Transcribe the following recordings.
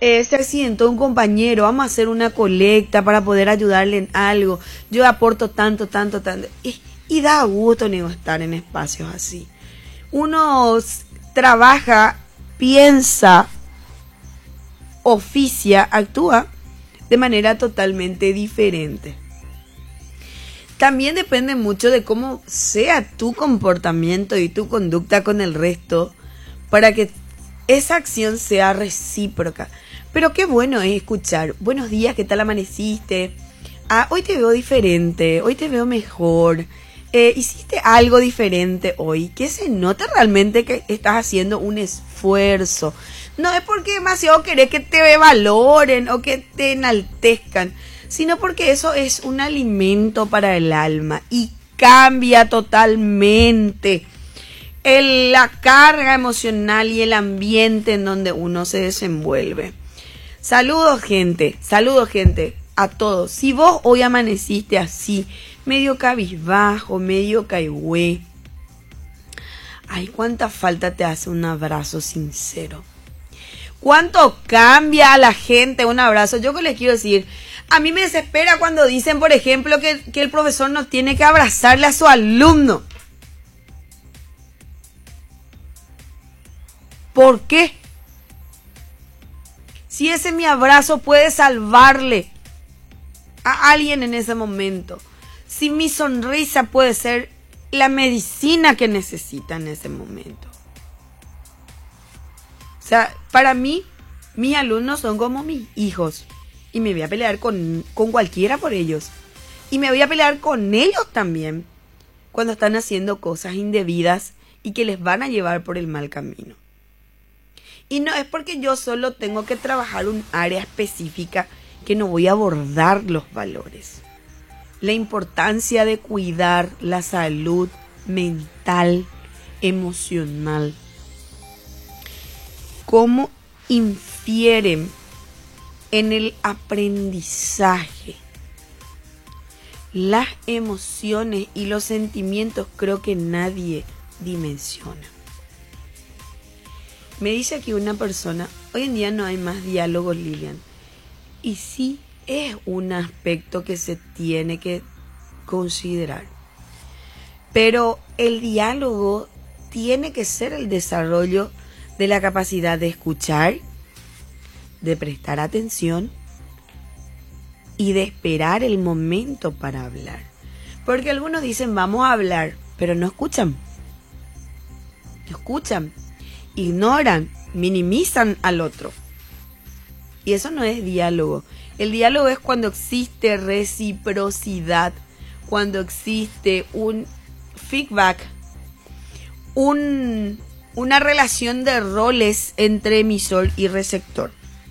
Se accidentó un compañero, vamos a hacer una colecta para poder ayudarle en algo. Yo aporto tanto, tanto, tanto. Y da gusto estar en espacios así. Uno trabaja, piensa, oficia, actúa de manera totalmente diferente. También depende mucho de cómo sea tu comportamiento y tu conducta con el resto para que esa acción sea recíproca. Pero qué bueno es escuchar: buenos días, ¿qué tal amaneciste? Hoy te veo diferente, hoy te veo mejor. Hiciste algo diferente hoy, que se nota realmente que estás haciendo un esfuerzo. No es porque demasiado querés que te valoren o que te enaltezcan, sino porque eso es un alimento para el alma y cambia totalmente la carga emocional y el ambiente en donde uno se desenvuelve. Saludos gente, a todos. Si vos hoy amaneciste así, medio cabizbajo, medio caigüe, ay, cuánta falta te hace un abrazo sincero. Cuánto cambia a la gente un abrazo. Yo que les quiero decir, a mí me desespera cuando dicen, por ejemplo, que el profesor no tiene que abrazarle a su alumno. ¿Por qué? Si ese mi abrazo puede salvarle a alguien en ese momento. Si mi sonrisa puede ser la medicina que necesita en ese momento. O sea, para mí, mis alumnos son como mis hijos. Y me voy a pelear con cualquiera por ellos. Y me voy a pelear con ellos también cuando están haciendo cosas indebidas y que les van a llevar por el mal camino. Y no es porque yo solo tengo que trabajar un área específica que no voy a abordar los valores. La importancia de cuidar la salud mental, emocional. Cómo infieren en el aprendizaje. Las emociones y los sentimientos creo que nadie dimensiona. Me dice aquí una persona, hoy en día no hay más diálogos, Lilian. Y sí es un aspecto que se tiene que considerar. Pero el diálogo tiene que ser el desarrollo de la capacidad de escuchar, de prestar atención y de esperar el momento para hablar. Porque algunos dicen vamos a hablar, pero no escuchan. No escuchan. Ignoran, minimizan al otro. Y eso no es diálogo. El diálogo es cuando existe reciprocidad, cuando existe un feedback, una relación de roles entre emisor y receptor.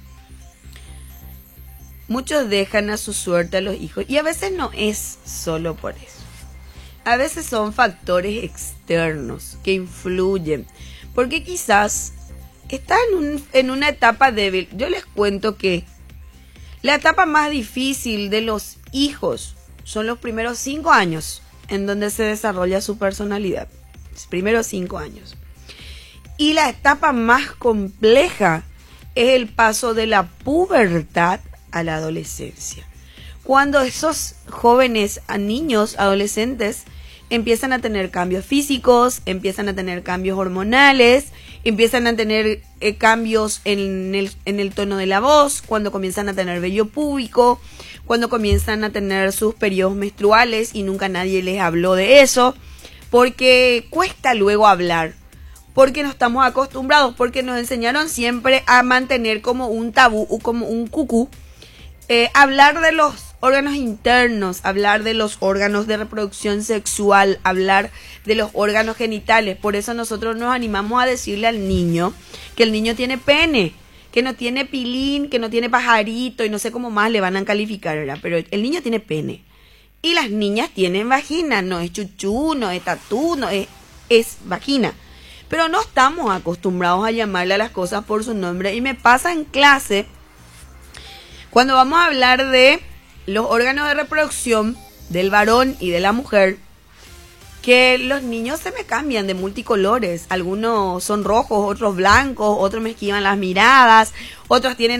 Muchos dejan a su suerte a los hijos y a veces no es solo por eso. A veces son factores externos que influyen. Porque quizás está en una etapa débil. Yo les cuento que la etapa más difícil de los hijos son los primeros 5 años en donde se desarrolla su personalidad. Los primeros 5 años. Y la etapa más compleja es el paso de la pubertad a la adolescencia. Cuando esos jóvenes, niños, adolescentes, empiezan a tener cambios físicos, empiezan a tener cambios hormonales, empiezan a tener cambios en el tono de la voz, cuando comienzan a tener vello púbico, cuando comienzan a tener sus periodos menstruales y nunca nadie les habló de eso, porque cuesta luego hablar, porque no estamos acostumbrados, porque nos enseñaron siempre a mantener como un tabú o como un cucú, hablar de los órganos internos, hablar de los órganos de reproducción sexual, hablar de los órganos genitales. Por eso nosotros nos animamos a decirle al niño que el niño tiene pene, que no tiene pilín, que no tiene pajarito y no sé cómo más le van a calificar, ¿verdad? Pero el niño tiene pene. Y las niñas tienen vagina, no es chuchú, no es tatú, no es vagina. Pero no estamos acostumbrados a llamarle a las cosas por su nombre. Y me pasa en clase, cuando vamos a hablar de los órganos de reproducción del varón y de la mujer, que los niños se me cambian de multicolores. Algunos son rojos, otros blancos, otros me esquivan las miradas, otros tienen